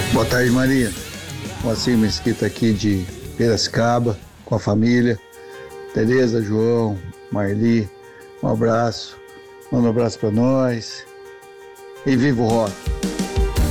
Boa tarde, Maria. Moacir Mesquita aqui de Piracicaba, com a família. Tereza, João, Marli, um abraço. Manda um abraço pra nós. E viva o rock!